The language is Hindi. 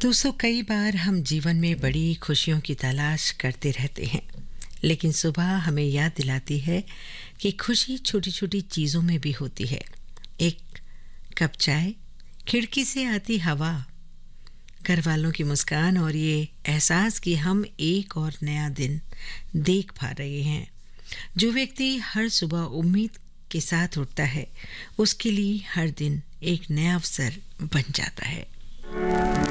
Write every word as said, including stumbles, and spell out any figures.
दोस्तों, कई बार हम जीवन में बड़ी खुशियों की तलाश करते रहते हैं, लेकिन सुबह हमें याद दिलाती है कि खुशी छोटी-छोटी चीज़ों में भी होती है। एक कप चाय, खिड़की से आती हवा, घर वालों की मुस्कान और ये एहसास कि हम एक और नया दिन देख पा रहे हैं। जो व्यक्ति हर सुबह उम्मीद के साथ उठता है, उसके लिए हर दिन एक नया अवसर बन जाता है।